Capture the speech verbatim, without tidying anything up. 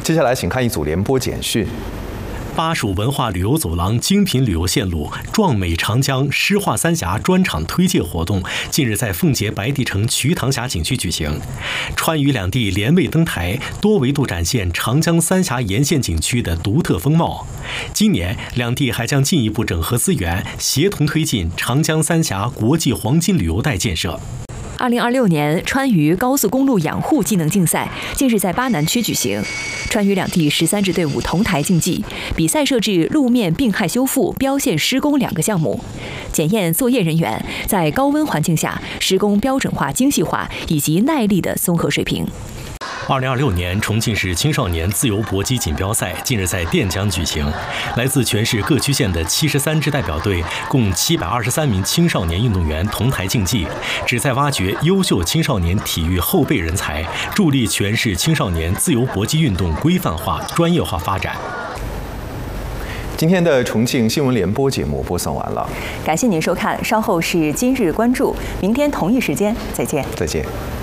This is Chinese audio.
接下来，请看一组联播简讯。 巴蜀文化旅游走廊精品旅游线路壮美长江诗画三峡专场推介活动近日在奉节白帝城瞿塘峡景区举行，川渝两地联袂登台，多维度展现长江三峡沿线景区的独特风貌。今年，两地还将进一步整合资源，协同推进长江三峡国际黄金旅游带建设。 二零二六年川渝高速公路养护技能竞赛近日在巴南区举行，川渝两地十三支队伍同台竞技，比赛设置路面病害修复、标线施工两个项目，检验作业人员在高温环境下施工标准化、精细化以及耐力的综合水平。 二零二六年重庆市青少年自由搏击锦标赛近日在垫江举行，来自全市各区县的七十三支代表队，共七百二十三名青少年运动员同台竞技，旨在挖掘优秀青少年体育后备人才，助力全市青少年自由搏击运动规范化、专业化发展。 今天的重庆新闻联播节目播送完了， 感谢您收看，稍后是今日关注，明天同一时间再见。 再见。